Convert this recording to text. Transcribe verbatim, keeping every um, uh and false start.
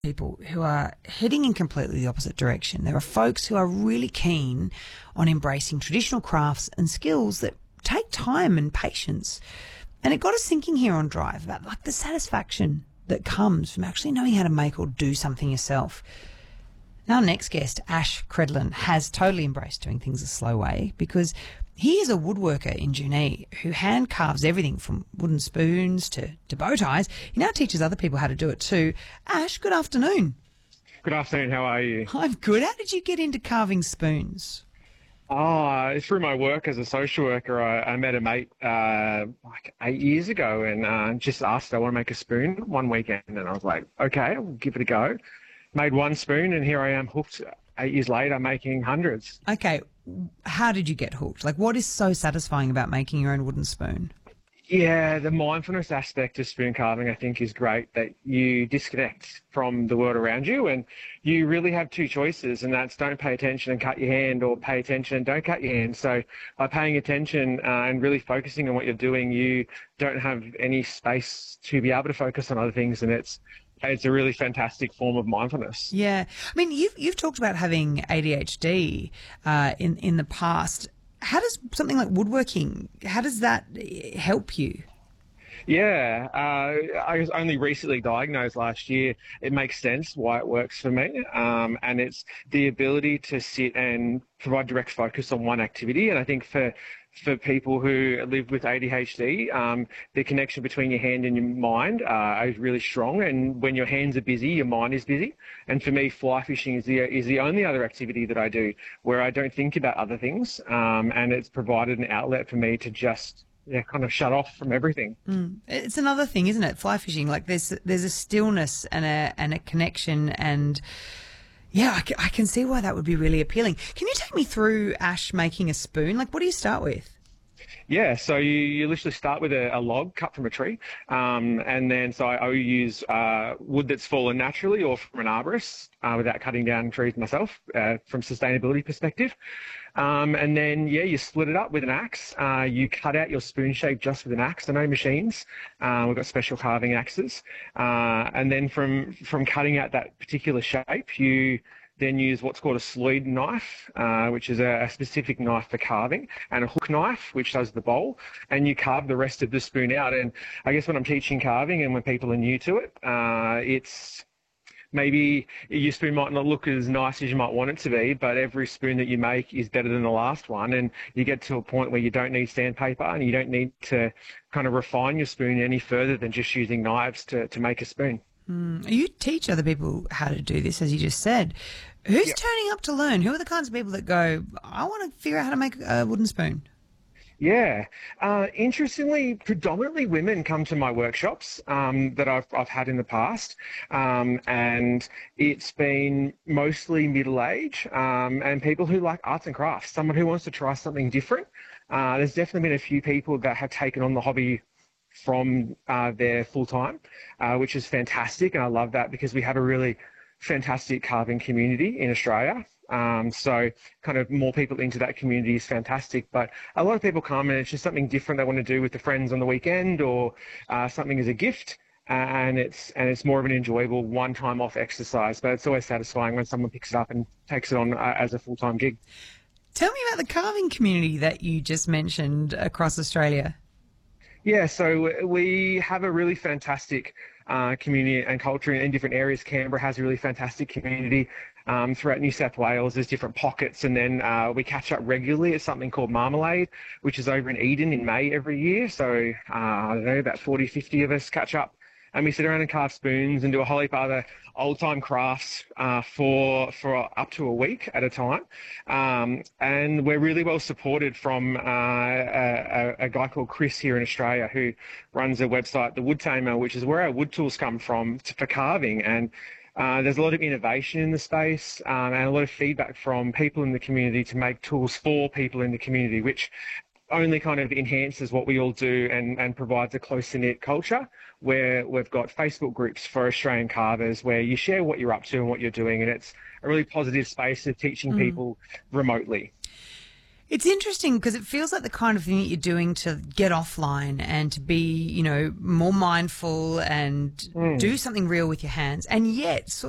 people who are heading in completely the opposite direction. There are folks who are really keen on embracing traditional crafts and skills that take time and patience. And it got us thinking here on Drive about like the satisfaction that comes from actually knowing how to make or do something yourself. Our next guest, Ash Credlin, has totally embraced doing things a slow way because he is a woodworker in Junee who hand carves everything from wooden spoons to, to bow ties. He now teaches other people how to do it too. Ash, good afternoon. Good afternoon. How are you? I'm good. How did you get into carving spoons? Oh, through my work as a social worker, I, I met a mate uh, like eight years ago and uh, just asked, I want to make a spoon one weekend. And I was like, okay, I'll give it a go. Made one spoon and here I am hooked eight years later making hundreds. Okay, how did you get hooked? Like, what is so satisfying about making your own wooden spoon? Yeah, the mindfulness aspect of spoon carving, I think, is great, that you disconnect from the world around you and you really have two choices, and that's don't pay attention and cut your hand, or pay attention and don't cut your hand. So by paying attention uh, and really focusing on what you're doing, you don't have any space to be able to focus on other things, and it's it's a really fantastic form of mindfulness. Yeah. I mean, you've, you've talked about having A D H D uh, in, in the past. How does something like woodworking, how does that help you? Yeah, uh, I was only recently diagnosed last year. It makes sense why it works for me. Um, and it's the ability to sit and provide direct focus on one activity. And I think for for people who live with A D H D, um, the connection between your hand and your mind uh, is really strong. And when your hands are busy, your mind is busy. And for me, fly fishing is the is the only other activity that I do where I don't think about other things. Um, and it's provided an outlet for me to just yeah, kind of shut off from everything. Mm. It's another thing, isn't it? Fly fishing, like there's there's a stillness and a and a connection, and yeah, I, c- I can see why that would be really appealing. Can you take me through, Ash, making a spoon? Like, what do you start with? Yeah, so you, you literally start with a, a log cut from a tree, um, and then so I, I use uh, wood that's fallen naturally or from an arborist uh, without cutting down trees myself uh, from sustainability perspective. Um, and then, yeah, you split it up with an axe. Uh, you cut out your spoon shape just with an axe. There are no machines. Uh, we've got special carving axes. Uh, and then from, from cutting out that particular shape, you then use what's called a sloyd knife, uh, which is a, a specific knife for carving, and a hook knife, which does the bowl, and you carve the rest of the spoon out. And I guess when I'm teaching carving and when people are new to it, uh, it's maybe your spoon might not look as nice as you might want it to be, but every spoon that you make is better than the last one. And you get to a point where you don't need sandpaper and you don't need to kind of refine your spoon any further than just using knives to, to make a spoon. Mm. You teach other people how to do this, as you just said. Who's Yep. turning up to learn? Who are the kinds of people that go, I want to figure out how to make a wooden spoon? Yeah. Uh, interestingly, predominantly women come to my workshops um, that I've, I've had in the past, um, and it's been mostly middle age um, and people who like arts and crafts, someone who wants to try something different. Uh, there's definitely been a few people that have taken on the hobby from uh, their full-time, uh, which is fantastic, and I love that because we have a really fantastic carving community in Australia. Um, so kind of more people into that community is fantastic. But a lot of people come and it's just something different they want to do with the friends on the weekend, or uh, something as a gift. Uh, and it's and it's more of an enjoyable one-time off exercise. But it's always satisfying when someone picks it up and takes it on uh, as a full-time gig. Tell me about the carving community that you just mentioned across Australia. Yeah, so we have a really fantastic uh, community and culture in different areas. Canberra has a really fantastic community. Um, throughout New South Wales, there's different pockets, and then uh, we catch up regularly at something called Marmalade, which is over in Eden in May every year. So, uh, I don't know, about forty, fifty of us catch up, and we sit around and carve spoons and do a whole heap of other old-time crafts uh, for for up to a week at a time. Um, and we're really well supported from uh, a, a guy called Chris here in Australia, who runs a website, The Wood Tamer, which is where our wood tools come from to, for carving. And Uh, there's a lot of innovation in the space um, and a lot of feedback from people in the community to make tools for people in the community, which only kind of enhances what we all do and, and provides a close-knit culture where we've got Facebook groups for Australian carvers where you share what you're up to and what you're doing, and it's a really positive space of teaching Mm. people remotely. It's interesting because it feels like the kind of thing that you're doing to get offline and to be, you know, more mindful and Mm. do something real with your hands, and yet